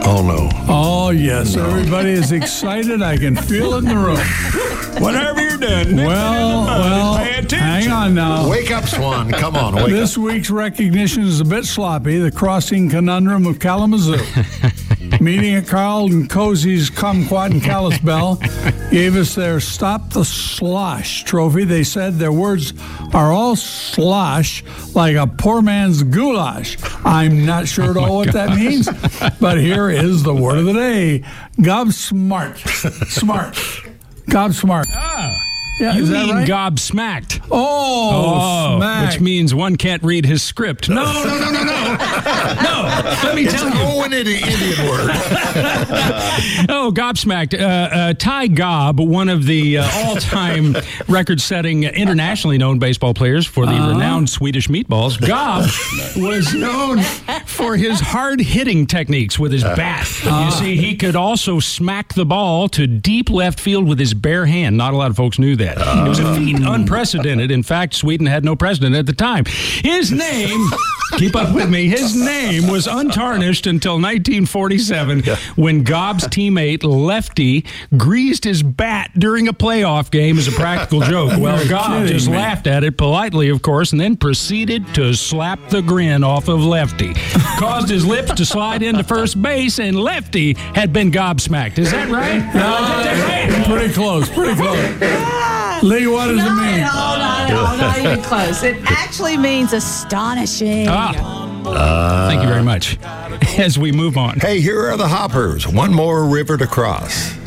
Oh, no. Oh, yes. Everybody is excited. I can feel it in the room. Whatever you're doing. Well, pay attention. hang on now. Wake up, Swan. Come on, wake This week's recognition is a bit sloppy. The Crossing Conundrum of Kalamazoo. Meeting at Carl and Cozy's Kumquat in Kalispell gave us their Stop the Slosh trophy. They said their words are all slosh, like a poor man's goulash. I'm not sure at all what that means, but here is the word of the day. Gobsmart. Smart. Gobsmart. Yeah, You is that mean right? gobsmacked. Smack. Which means one can't read his script. No. Let me tell you. an Indian word. Oh, gobsmacked. Ty Gobb, one of the all-time record-setting, internationally known baseball players for the renowned Swedish Meatballs, Gobb was known for his hard-hitting techniques with his bat. You see, he could also smack the ball to deep left field with his bare hand. Not a lot of folks knew that. It was a feat unprecedented. In fact, Sweden had no president at the time. His name, keep up with me, his name was untarnished until 1947 when Gobb's teammate Lefty greased his bat during a playoff game as a practical joke. Well, Gobb just laughed at it politely, of course, and then proceeded to slap the grin off of Lefty. Caused his lips to slide into first base, and Lefty had been gobsmacked. Is that right? Pretty close. Lee, what does it mean? No, not even close. It actually means astonishing. Thank you very much. As we move on. Hey, here are the Hoppers. One more river to cross.